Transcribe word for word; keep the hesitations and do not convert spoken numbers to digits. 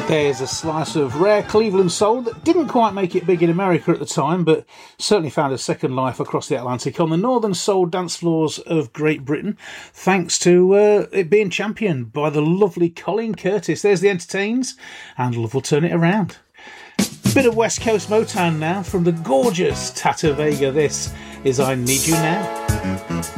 There's a slice of rare Cleveland soul that didn't quite make it big in America at the time, but certainly found a second life across the Atlantic on the northern soul dance floors of Great Britain, thanks to uh, it being championed by the lovely Colleen Curtis. There's the Entertains, and Love Will Turn It Around. Bit of West Coast Motown now from the gorgeous Tata Vega. This is I Need You Now.